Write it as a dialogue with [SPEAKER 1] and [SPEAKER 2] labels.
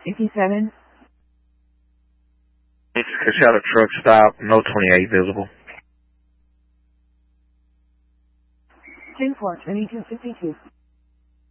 [SPEAKER 1] 57.
[SPEAKER 2] It's got a truck stop, no 28 visible.
[SPEAKER 1] 10-4, 2252.